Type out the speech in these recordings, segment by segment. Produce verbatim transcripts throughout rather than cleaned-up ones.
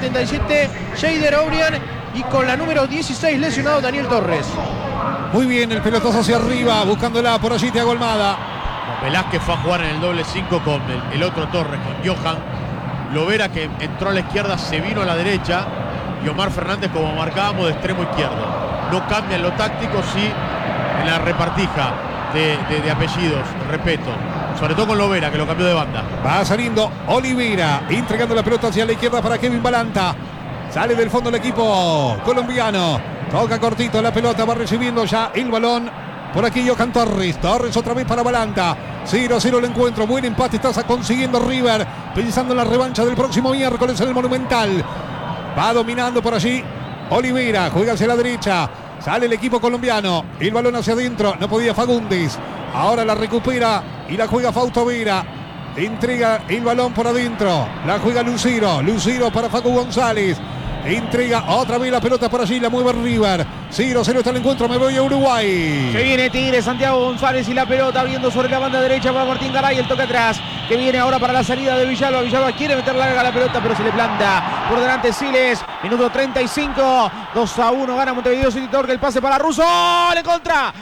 setenta y siete, Jader O'Brien, y con la número dieciséis lesionado Daniel Torres. Muy bien, el pelotazo hacia arriba, buscándola por allí Thiago Almada. Velázquez fue a jugar en el doble cinco con el, el otro Torres, con Johan. Lovera, que entró a la izquierda, se vino a la derecha. Y Omar Fernández, como marcábamos, de extremo izquierdo. No cambia en lo táctico, sí en la repartija de, de, de apellidos, respeto. Sobre todo con Lovera, que lo cambió de banda. Va saliendo Oliveira, entregando la pelota hacia la izquierda para Kevin Balanta. Sale del fondo el equipo colombiano. Toca cortito la pelota, va recibiendo ya el balón. Por aquí Johan Torres. Torres otra vez para Balanta. cero a cero el encuentro. Buen empate está consiguiendo River. Pensando en la revancha del próximo miércoles en el Monumental. Va dominando por allí Oliveira. Juega hacia la derecha. Sale el equipo colombiano. El balón hacia adentro. No podía Fagundes. Ahora la recupera y la juega Fausto Vera. Entrega el balón por adentro. La juega Lucero. Lucero para Facu González. Entrega otra vez la pelota por allí. La mueve River. cero a cero está el encuentro. Me voy a Uruguay. Se viene Tigre, Santiago González y la pelota abriendo sobre la banda derecha para Martín Garay. El toque atrás que viene ahora para la salida de Villalba. Villalba quiere meter larga la pelota, pero se le planta por delante Siles. Minuto treinta y cinco. dos a uno gana Montevideo City Torque. El pase para Russo. ¡En contra!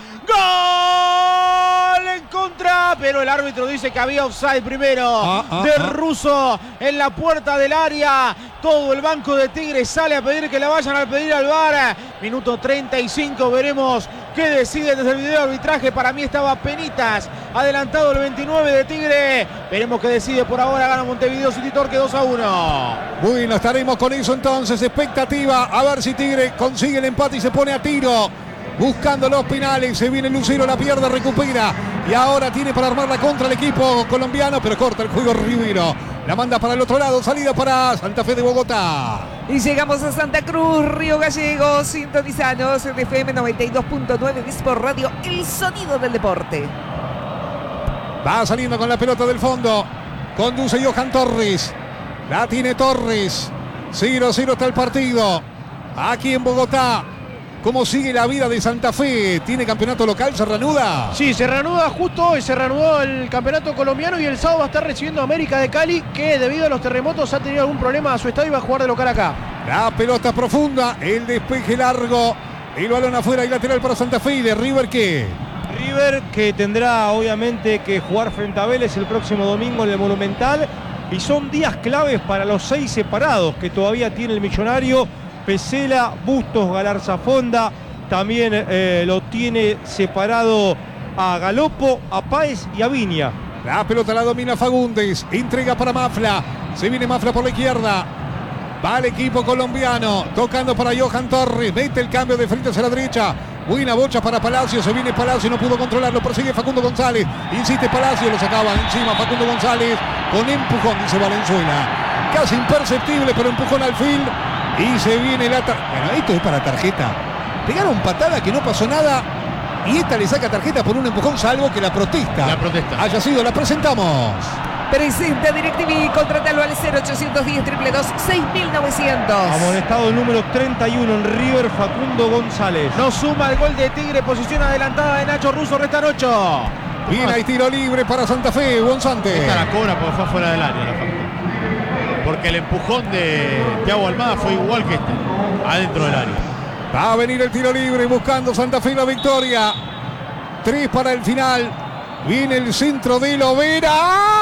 ¡Gol! En contra, pero el árbitro dice que había offside primero ah, ah, de ah. Russo en la puerta del área. Todo el banco de Tigre sale a pedir que la vayan a pedir al V A R. Minuto treinta y cinco, veremos qué decide desde el video de arbitraje. Para mí estaba penitas adelantado el veintinueve de Tigre. Veremos qué decide por ahora. Gana Montevideo City Torque dos a uno. Bueno, estaremos con eso entonces. Expectativa a ver si Tigre consigue el empate y se pone a tiro. Buscando los penales, se viene Lucero, la pierde, recupera y ahora tiene para armar la contra el equipo colombiano, pero corta el juego Rivero. La manda para el otro lado, salida para Santa Fe de Bogotá. Y llegamos a Santa Cruz, Río Gallegos, sintonizanos en F M noventa y dos punto nueve de Sport Radio, el sonido del deporte. Va saliendo con la pelota del fondo, conduce Johan Torres, la tiene Torres, cero a cero está el partido, aquí en Bogotá. ¿Cómo sigue la vida de Santa Fe? ¿Tiene campeonato local? ¿Se reanuda? Sí, se reanuda justo hoy, se reanudó el campeonato colombiano y el sábado va a estar recibiendo a América de Cali, que debido a los terremotos ha tenido algún problema a su estadio y va a jugar de local acá. La pelota profunda, el despeje largo, el balón afuera y lateral para Santa Fe. ¿Y de River qué? River que tendrá obviamente que jugar frente a Vélez el próximo domingo en el Monumental. Y son días claves para los seis separados que todavía tiene el Millonario. Pesela, Bustos, Galarza Fonda, también eh, lo tiene separado a Galopo, a Páez y a Viña. La pelota la domina Fagundes, entrega para Mafla, se viene Mafla por la izquierda, va el equipo colombiano, tocando para Johan Torres, mete el cambio de frente hacia la derecha, buena bocha para Palacio, se viene Palacio, no pudo controlarlo, persigue Facundo González, insiste Palacio, lo sacaba encima Facundo González, con empujón, dice Valenzuela, casi imperceptible, pero empujón al field. Y se viene la tarjeta. Bueno, esto es para tarjeta. Pegaron patada que no pasó nada. Y esta le saca tarjeta por un empujón, salvo que la protesta. La protesta. Haya sido, la presentamos. Presenta DirecTV, contrátalo al cero ochocientos diez, dos dos dos, seis mil novecientos. Amonestado el número treinta y uno en River, Facundo González. No suma el gol de Tigre, posición adelantada de Nacho Russo, restan ocho. Bien, hay tiro libre para Santa Fe, Gonzante. Esta la cobra porque fue fuera del área la falta. Porque el empujón de Thiago Almada fue igual que este, adentro del área. Va a venir el tiro libre buscando Santa Fe la victoria. Tres para el final. Viene el centro de Lovera.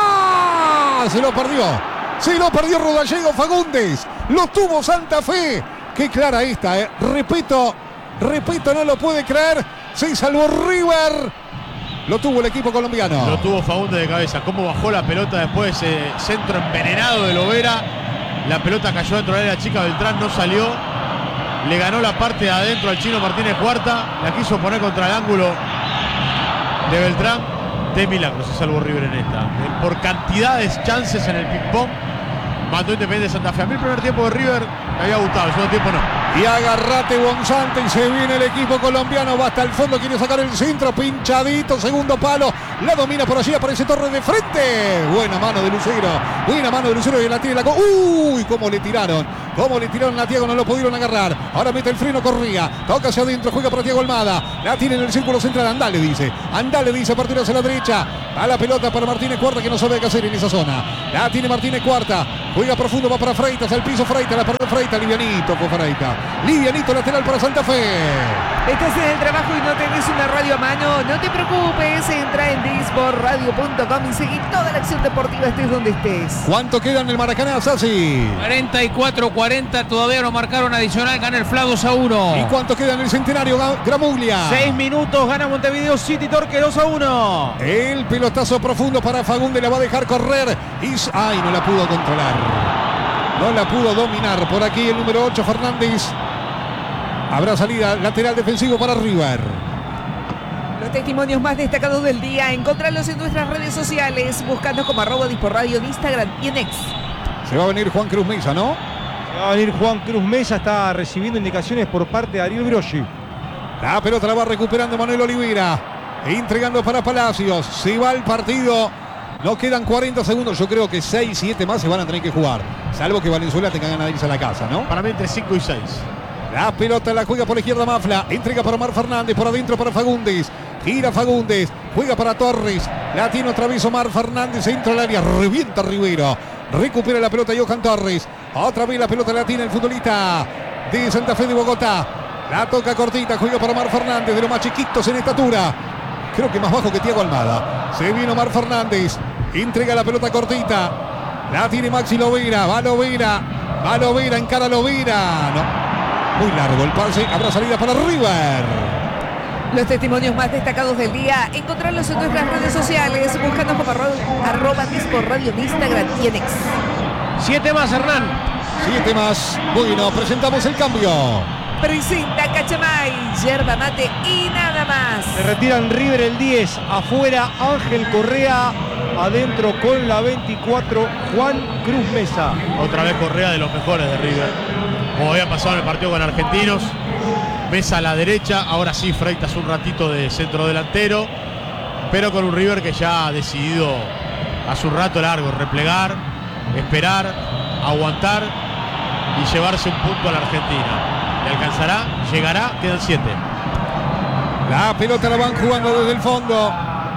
¡Ah! Se lo perdió. Se lo perdió Rodallega Fagundes. Lo tuvo Santa Fe. Qué clara esta, eh. Repito, repito, no lo puede creer. Se salvó River. Lo tuvo el equipo colombiano. Lo tuvo Fagundes de cabeza. Cómo bajó la pelota después, ese centro envenenado de Lovera. La pelota cayó dentro de la chica, Beltrán no salió. Le ganó la parte de adentro al chino Martínez Cuarta. La quiso poner contra el ángulo de Beltrán. De milagro se salvó River en esta. Por cantidades, chances en el ping-pong. Mandó Independiente Santa Fe. A mí el primer tiempo de River me había gustado, el segundo tiempo no. Y agárrate Bonzante y se viene el equipo colombiano, va hasta el fondo, quiere sacar el centro, pinchadito, segundo palo, la domina por allí, aparece Torres de frente, buena mano de Lucero, buena mano de Lucero y la tiene la... Co Uy, cómo le tiraron, cómo le tiraron a Thiago, no lo pudieron agarrar, ahora mete el freno Corría, toca hacia adentro, juega para Thiago Almada, la tiene en el círculo central, andale dice, andale dice, a partir hacia la derecha, a la pelota para Martínez Cuarta que no sabe qué hacer en esa zona, la tiene Martínez Cuarta, juega profundo, va para Freitas, al piso Freitas, la perdió Freitas, livianito fue Freitas. Livianito lateral para Santa Fe. Estás en el trabajo y no tenés una radio a mano, no te preocupes, entra en disport radio punto com y seguí toda la acción deportiva estés donde estés. ¿Cuánto queda en el Maracaná, Sassi? cuarenta y cuatro cuarenta, todavía no marcaron adicional, gana el F L A dos a uno. ¿Y cuánto queda en el Centenario, Gramuglia? Seis minutos, gana Montevideo City Torque dos a uno. El pelotazo profundo para Fagundes, la va a dejar correr. Y... Ay, no la pudo controlar. No la pudo dominar. Por aquí el número ocho, Fernández. Habrá salida lateral defensivo para River. Los testimonios más destacados del día, encontrarlos en nuestras redes sociales, buscando como arroba Disporradio en Instagram y en X. Se va a venir Juan Cruz Mesa, ¿no? Se va a venir Juan Cruz Mesa, está recibiendo indicaciones por parte de Ariel Broggi. La pelota la va recuperando Manuel Oliveira. Entregando para Palacios. Se va el partido. No quedan cuarenta segundos. Yo creo que seis, siete más se van a tener que jugar. Salvo que Valenzuela tenga ganas de irse a la casa, ¿no? Para mí entre cinco y seis. La pelota la juega por la izquierda Mafla. Entrega para Omar Fernández. Por adentro para Fagundes. Gira Fagundes. Juega para Torres. La tiene otra vez Omar Fernández. Entra al área. Revienta Rivero. Recupera la pelota Johan Torres. Otra vez la pelota la tiene el futbolista de Santa Fe de Bogotá. La toca cortita. Juega para Omar Fernández. De los más chiquitos en estatura. Creo que más bajo que Thiago Almada. Se viene Omar Fernández. Entrega la pelota cortita. La tiene Maxi Lovera. Va Lovera. Va Lovera. Encara Lovera. No. Muy largo el pase, habrá salida para River. Los testimonios más destacados del día, encontrarlos en nuestras redes sociales, buscando como arroba Disporradio en Instagram y en X. Siete más, Hernán. Siete más. Bueno, presentamos el cambio. Presenta Cachamay, yerba mate y nada más. Se retiran River el diez, afuera Ángel Correa, adentro con la veinticuatro Juan Cruz Mesa. Otra vez Correa de los mejores de River. Como había pasado en el partido con Argentinos. Mesa a la derecha, ahora sí Freitas un ratito de centro delantero, pero con un River que ya ha decidido hace un rato largo replegar, esperar, aguantar y llevarse un punto a la Argentina. ¿Le alcanzará? ¿Llegará? Quedan siete. La pelota la van jugando desde el fondo.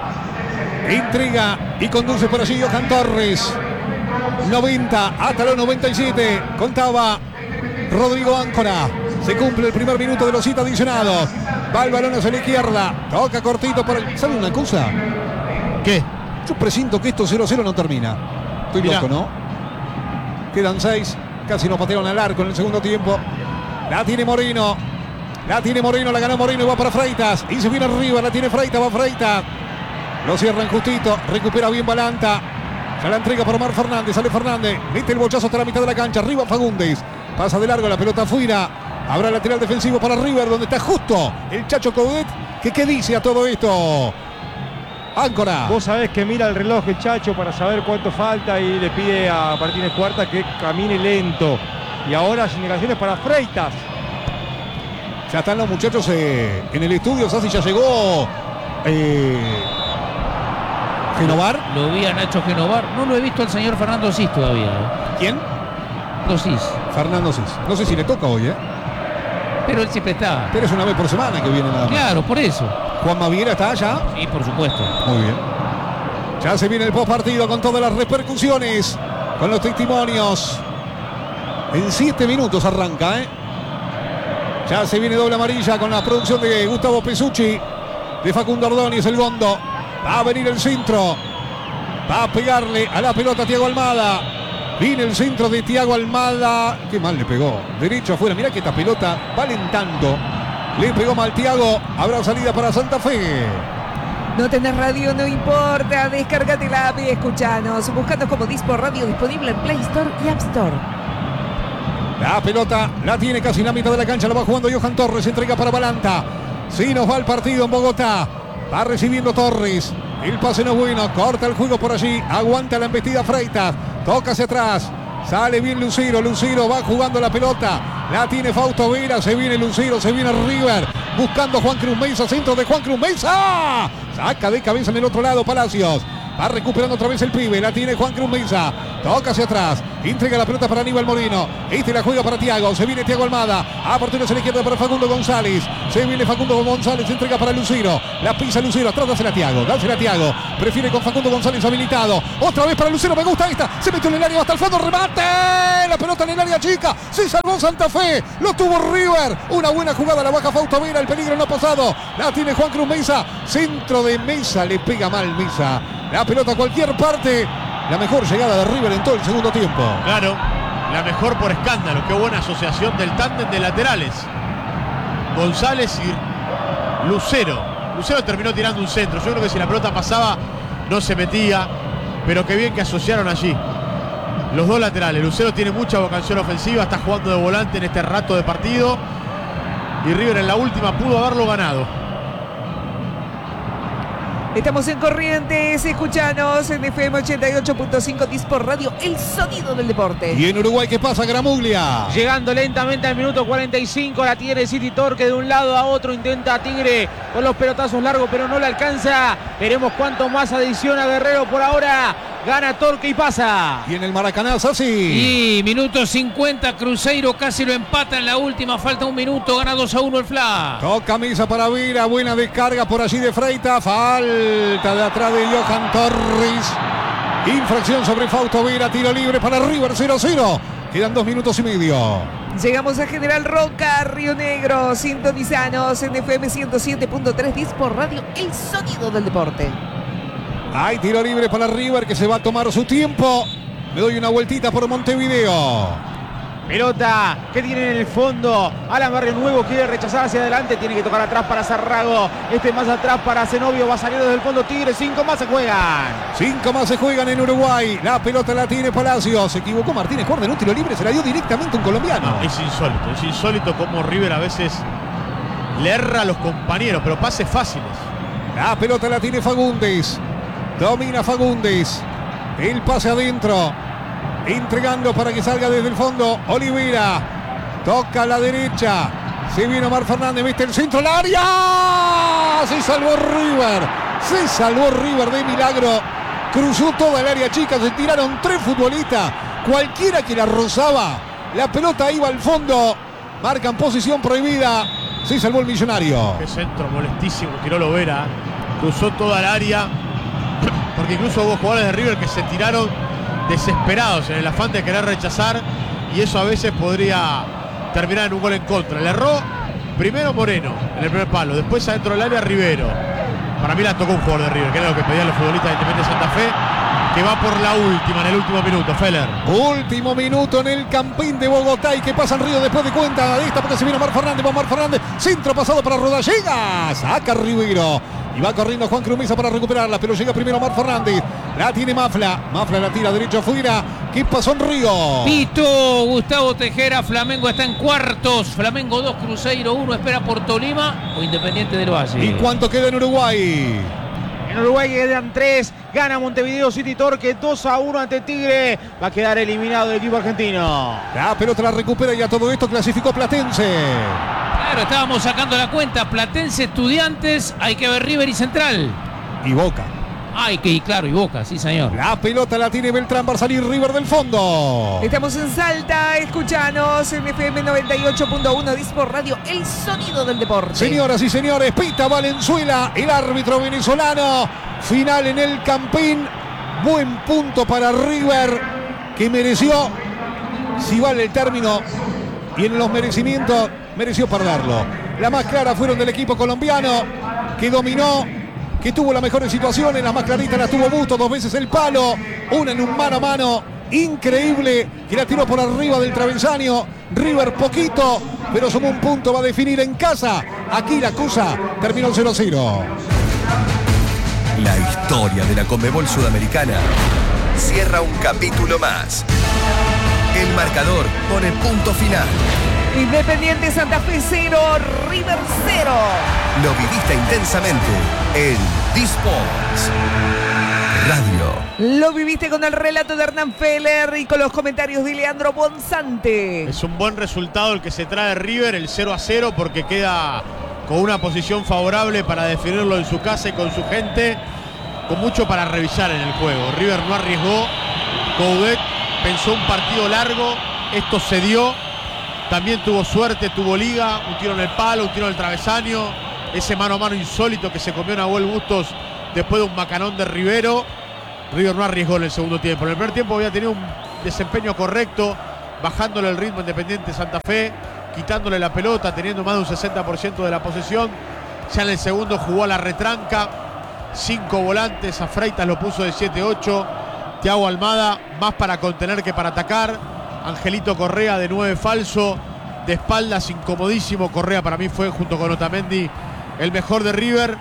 Intriga y conduce por allí Johan Torres. noventa hasta los noventa y siete. Contaba Rodrigo Áncora. Se cumple el primer minuto de los siete adicionados. Va el balón hacia la izquierda. Toca cortito por el... ¿Sabe una cosa? ¿Qué? Yo presiento que esto cero cero no termina. Estoy Mirá. loco, ¿no? Quedan seis. Casi nos patearon al arco en el segundo tiempo. La tiene Moreno. La tiene Moreno. La ganó Moreno y va para Freitas. Y se viene arriba. La tiene Freitas. Va Freitas. Lo cierran justito. Recupera bien Balanta. Ya la entrega por Omar Fernández. Sale Fernández. Mete el bochazo hasta la mitad de la cancha. Arriba Fagundes. Pasa de largo la pelota afuera. Habrá lateral defensivo para River, donde está justo el Chacho Coudet. ¿Qué, qué dice a todo esto? Áncora. Vos sabés que mira el reloj el Chacho para saber cuánto falta y le pide a Martínez Cuarta que camine lento. Y ahora las indicaciones para Freitas. Ya están los muchachos eh, en el estudio. Sassi ya llegó. Eh, Genovar. Lo vi a Nacho Genovar. No lo he visto al señor Fernando Cis todavía. ¿eh? ¿Quién? Fernando Cis. Fernando Cis. No sé si le toca hoy, ¿eh? Pero él siempre está. Pero es una vez por semana que viene nada más. Claro, por eso. Juan Maviera está allá. Sí, por supuesto. Muy bien. Ya se viene el postpartido con todas las repercusiones, con los testimonios. En siete minutos arranca, ¿eh? Ya se viene doble amarilla con la producción de Gustavo Pesucci, de Facundo Ordóñez, el Gondo. Va a venir el centro. Va a pegarle a la pelota Thiago Almada. Viene el centro de Thiago Almada. Qué mal le pegó. Derecho afuera. Mirá que esta pelota va alentando. Le pegó mal Thiago. Habrá salida para Santa Fe. No tenés radio, no importa. Descárgate la app y escuchanos. Buscando como Disporradio, disponible en Play Store y App Store. La pelota la tiene casi en la mitad de la cancha. La va jugando Johan Torres. Entrega para Balanta. Sí, nos va el partido en Bogotá. Va recibiendo Torres. El pase no es bueno. Corta el juego por allí. Aguanta la embestida Freitas. Toca hacia atrás. Sale bien Lucero, Lucero va jugando la pelota. La tiene Fausto Vera, se viene Lucero, se viene River. Buscando Juan Cruz Meza, centro de Juan Cruz Meza. Saca de cabeza en el otro lado Palacios. Va recuperando otra vez el pibe, la tiene Juan Cruz Meza. Toca hacia atrás, entrega la pelota para Aníbal Moreno. Este la juega para Thiago, se viene Thiago Almada. Apertura hacia la izquierda para Facundo González. Se viene Facundo González, entrega para Lucero. La pisa Lucero, atrás dásela a Thiago, dásela a Thiago. Prefiere con Facundo González habilitado. Otra vez para Lucero, me gusta esta. Se metió en el área hasta el fondo, remate. La pelota en el área chica, se salvó Santa Fe. Lo tuvo River. Una buena jugada, la baja Fausto Vera, el peligro no ha pasado. La tiene Juan Cruz Meza. Centro de Meza, le pega mal Meza. La pelota a cualquier parte. La mejor llegada de River en todo el segundo tiempo. Claro, la mejor por escándalo. Qué buena asociación del tándem de laterales. González y Lucero. Lucero terminó tirando un centro. Yo creo que si la pelota pasaba no se metía. Pero qué bien que asociaron allí los dos laterales. Lucero tiene mucha vocación ofensiva. Está jugando de volante en este rato de partido. Y River en la última pudo haberlo ganado. Estamos en Corrientes, escuchanos en F M ochenta y ocho punto cinco Dispor Radio, el sonido del deporte. Y en Uruguay, ¿qué pasa, Gramuglia? Llegando lentamente al minuto cuarenta y cinco, la tiene City Torque de un lado a otro, intenta Tigre con los pelotazos largos, pero no le alcanza. Veremos cuánto más adiciona Guerrero por ahora. Gana Torque y pasa. Y en el Maracaná, Sassi. Y minuto cincuenta, Cruzeiro casi lo empata en la última, falta un minuto, gana dos a uno el Fla. Toca misa para Vera, buena descarga por allí de Freita, falta de atrás de Johan Torres. Infracción sobre Fausto Vera, tiro libre para River, cero a cero. Quedan dos minutos y medio. Llegamos a General Roca, Río Negro, sintonizanos en F M ciento siete punto tres Dispor Radio, el sonido del deporte. Hay tiro libre para River que se va a tomar su tiempo. Me doy una vueltita por Montevideo. Pelota que tiene en el fondo. Alan Barrio Nuevo quiere rechazar hacia adelante. Tiene que tocar atrás para Zarrago. Este más atrás para Zenobio. Va saliendo desde el fondo Tigre. Cinco más se juegan. Cinco más se juegan en Uruguay. La pelota la tiene Palacios. Se equivocó Martínez Jorge en un tiro libre. Se la dio directamente un colombiano. No, es insólito. Es insólito cómo River a veces le erra a los compañeros, pero pases fáciles. La pelota la tiene Fagundes. Domina Fagundes. El pase adentro. Entregando para que salga desde el fondo Olivera. Toca a la derecha. Se viene Omar Fernández. Mete el centro al área. Se salvó River. Se salvó River de milagro. Cruzó toda el área chica. Se tiraron tres futbolistas. Cualquiera que la rozaba. La pelota iba al fondo. Marcan posición prohibida. Se salvó el Millonario. Qué centro molestísimo. Tiró Lovera. Cruzó toda el área. Porque incluso hubo jugadores de River que se tiraron desesperados en el afán de querer rechazar, y eso a veces podría terminar en un gol en contra. Le erró primero Moreno en el primer palo, después adentro del área Rivero. Para mí la tocó un jugador de River, que era lo que pedían los futbolistas de Independiente Santa Fe, que va por la última en el último minuto. Feller. Último minuto en el Campín de Bogotá, y que pasa en Río después de cuenta de esta, porque se viene Omar Fernández. Omar Fernández, centro pasado para Rodallega, saca Rivero. Y va corriendo Juan Cruz Meza para recuperarla, pero llega primero Omar Fernández. La tiene Mafla. Mafla la tira derecho afuera. ¿Qué pasó en Río? Pito Gustavo Tejera. Flamengo está en cuartos. Flamengo dos, Cruzeiro uno. Espera por Tolima o Independiente del Valle. ¿Y cuánto queda en Uruguay? En Uruguay quedan tres. Gana Montevideo City Torque dos a uno ante Tigre. Va a quedar eliminado el equipo argentino. La pelota la recupera y a todo esto clasificó Platense. Claro, estábamos sacando la cuenta. Platense, Estudiantes, hay que ver River y Central. Y Boca. Ay, que claro, y Boca, sí señor. La pelota la tiene Beltrán, va a salir River del fondo. Estamos en Salta, escuchanos en F M noventa y ocho punto uno Dispor Radio, el sonido del deporte. Señoras y señores, pita Valenzuela, el árbitro venezolano. Final en el Campín. Buen punto para River, que mereció, si vale el término, y en los merecimientos, mereció perderlo. La más clara fueron del equipo colombiano, que dominó, que tuvo las mejores situaciones. Las más claritas las tuvo Busto, dos veces el palo, una en un mano a mano increíble, que la tiró por arriba del travesaño. River poquito, pero sumó un punto, va a definir en casa. Aquí la cosa terminó cero a cero. La historia de la Conmebol Sudamericana cierra un capítulo más. El marcador pone punto final. Independiente Santa Fe cero, River cero. Lo viviste intensamente en Disports. Radio. Lo viviste con el relato de Hernán Feller y con los comentarios de Leandro Bonzante. Es un buen resultado el que se trae River, el cero a cero, porque queda con una posición favorable para definirlo en su casa y con su gente, con mucho para revisar en el juego. River no arriesgó, Coudet pensó un partido largo, esto se dio, también tuvo suerte, tuvo liga, un tiro en el palo, un tiro en el travesaño, ese mano a mano insólito que se comió Nahuel Bustos después de un macanón de Rivero. River no arriesgó en el segundo tiempo. En el primer tiempo había tenido un desempeño correcto, bajándole el ritmo a Independiente Santa Fe, quitándole la pelota, teniendo más de un sesenta por ciento de la posesión. Ya en el segundo jugó a la retranca, cinco volantes, a Freitas lo puso de siete ocho, Thiago Almada más para contener que para atacar, Angelito Correa de nueve falso, de espaldas incomodísimo. Correa para mí fue, junto con Otamendi, el mejor de River.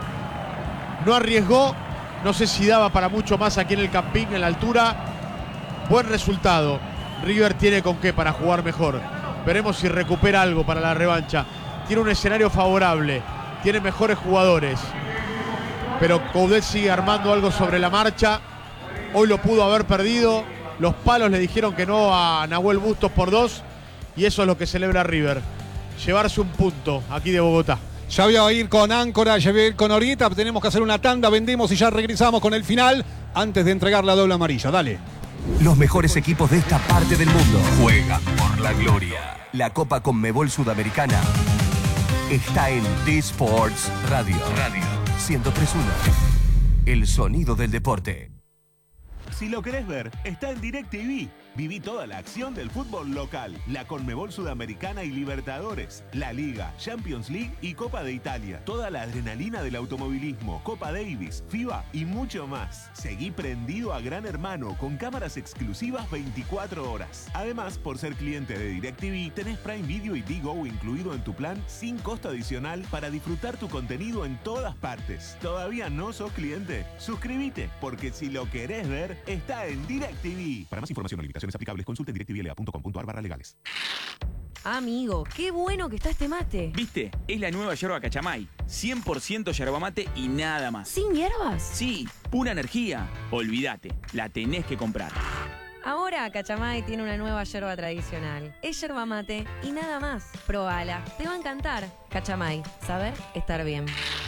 No arriesgó, no sé si daba para mucho más aquí en el Campín, en la altura. Buen resultado. River tiene con qué para jugar mejor. Veremos si recupera algo para la revancha. Tiene un escenario favorable, tiene mejores jugadores, pero Coudet sigue armando algo sobre la marcha. Hoy lo pudo haber perdido. Los palos le dijeron que no a Nahuel Bustos por dos, y eso es lo que celebra River. Llevarse un punto aquí de Bogotá. Ya voy a ir con Áncora, ya voy a ir con Orita. Tenemos que hacer una tanda, vendemos y ya regresamos con el final antes de entregar la doble amarilla. Dale. Los mejores equipos de esta parte del mundo juegan por la gloria. La Copa Conmebol Sudamericana está en D-Sports Radio. Radio ciento tres punto uno. El sonido del deporte. Si lo querés ver, está en DirecTV. Viví toda la acción del fútbol local, la Conmebol Sudamericana y Libertadores, la Liga, Champions League y Copa de Italia. Toda la adrenalina del automovilismo, Copa Davis, FIBA y mucho más. Seguí prendido a Gran Hermano con cámaras exclusivas veinticuatro horas. Además, por ser cliente de DirecTV, tenés Prime Video y Digo incluido en tu plan sin costo adicional para disfrutar tu contenido en todas partes. ¿Todavía no sos cliente? Suscríbete, porque si lo querés ver, está en DirecTV. Para más información o limitaciones aplicables, consulte directvla punto com punto ar barra legales. Amigo, qué bueno que está este mate. ¿Viste? Es la nueva yerba Cachamay. cien por ciento yerba mate y nada más. ¿Sin hierbas? Sí, pura energía. Olvídate, la tenés que comprar. Ahora Cachamay tiene una nueva yerba tradicional. Es yerba mate y nada más. Probala, te va a encantar. Cachamay, saber estar bien.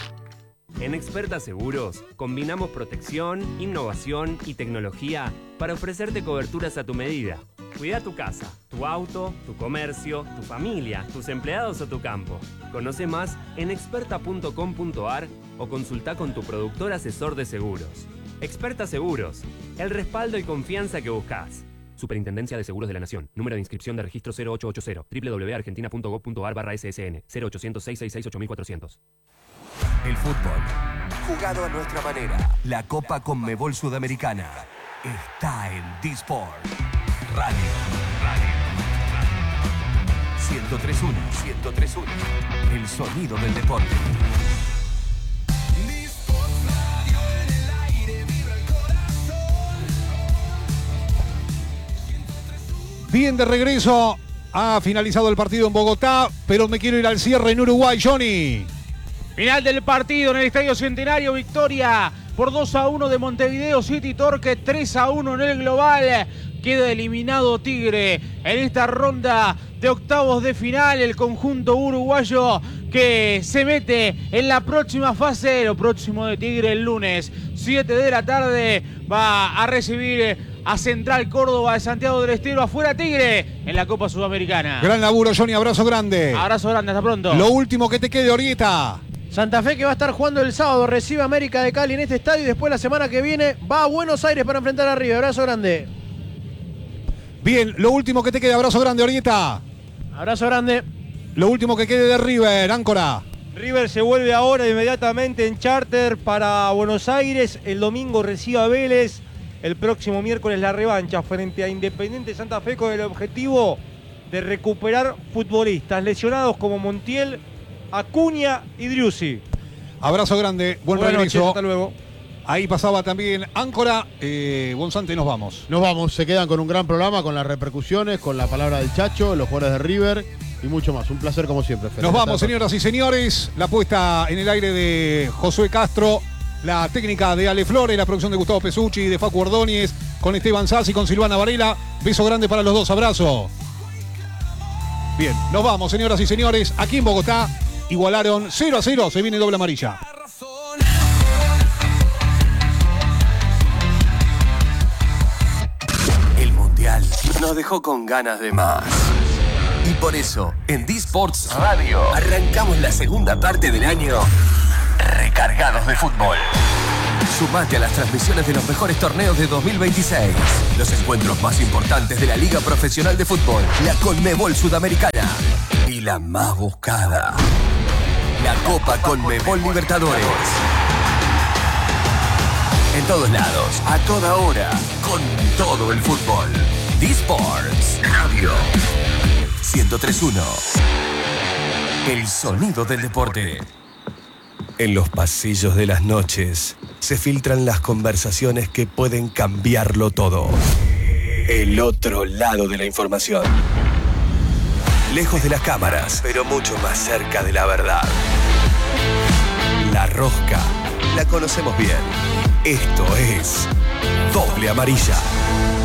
En Experta Seguros, combinamos protección, innovación y tecnología para ofrecerte coberturas a tu medida. Cuida tu casa, tu auto, tu comercio, tu familia, tus empleados o tu campo. Conoce más en experta punto com punto ar o consulta con tu productor asesor de seguros. Experta Seguros, el respaldo y confianza que buscas. Superintendencia de Seguros de la Nación. Número de inscripción de registro cero ocho ochenta, doble u doble u doble u punto argentina punto gob punto ar barra ese ese ene, cero ochocientos, seiscientos sesenta y seis, ocho mil cuatrocientos. El fútbol, jugado a nuestra manera. La Copa Conmebol Sudamericana está en D-Sport Radio. Radio. ciento tres punto uno. ciento tres punto uno. El sonido del deporte. Bien, de regreso. Ha finalizado el partido en Bogotá, pero me quiero ir al cierre en Uruguay, Johnny. Final del partido en el Estadio Centenario, victoria por dos a uno de Montevideo City Torque, tres a uno en el global. Queda eliminado Tigre en esta ronda de octavos de final. El conjunto uruguayo que se mete en la próxima fase. Lo próximo de Tigre el lunes, siete de la tarde, va a recibir a Central Córdoba de Santiago del Estero. Afuera Tigre en la Copa Sudamericana. Gran laburo, Johnny. Abrazo grande. Abrazo grande, hasta pronto. Lo último que te quede, Orieta. Santa Fe, que va a estar jugando el sábado, recibe a América de Cali en este estadio y después la semana que viene va a Buenos Aires para enfrentar a River. Abrazo grande. Bien, lo último que te quede, abrazo grande, Orieta. Abrazo grande. Lo último que quede de River, Áncora. River se vuelve ahora inmediatamente en charter para Buenos Aires. El domingo recibe a Vélez. El próximo miércoles la revancha frente a Independiente Santa Fe con el objetivo de recuperar futbolistas lesionados como Montiel, Acuña y Driussi. Abrazo grande, buen Buenas regreso. noches, hasta luego. Ahí pasaba también Áncora. Eh, Bonzante, nos vamos. Nos vamos, se quedan con un gran programa, con las repercusiones, con la palabra del Chacho, los jugadores de River y mucho más. Un placer como siempre. Nos vamos, señoras y señores. La puesta en el aire de Josué Castro. La técnica de Ale Flores, la producción de Gustavo Pesucci, de Facu Ordóñez, con Esteban Sassi, con Silvana Varela. Beso grande para los dos, abrazo. Bien, nos vamos, señoras y señores. Aquí en Bogotá igualaron cero a cero, se viene doble amarilla. El Mundial nos dejó con ganas de más. Y por eso, en D-Sports Radio, arrancamos la segunda parte del año recargados de fútbol. Sumate a las transmisiones de los mejores torneos de dos mil veintiséis. Los encuentros más importantes de la Liga Profesional de Fútbol, la Conmebol Sudamericana. Y la más buscada, la Copa Conmebol Libertadores. En todos lados, a toda hora, con todo el fútbol. D-Sports Radio ciento tres punto uno. El sonido del deporte. En los pasillos de las noches se filtran las conversaciones que pueden cambiarlo todo. El otro lado de la información. Lejos de las cámaras, pero mucho más cerca de la verdad. La rosca la conocemos bien. Esto es Doble Amarilla.